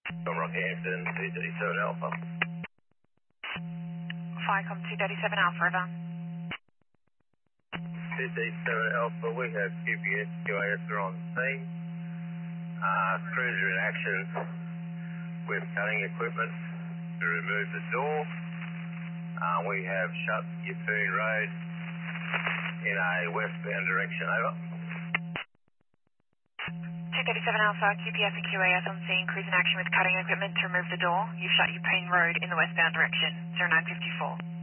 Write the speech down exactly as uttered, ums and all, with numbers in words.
From Rockhampton, two thirty-seven Alpha. Firecom two thirty-seven Alpha, over. two thirty-seven Alpha, we have Q P S, Q A S are on scene. Uh, crews are in action with cutting equipment to remove the door. Uh, we have shut Yeppoon Road in a westbound direction, over. two thirty-seven Alpha, Q P S and Q A S on scene, crews in action with cutting equipment to remove the door. You've shut Yeppoon Road in the westbound direction, zero nine fifty-four.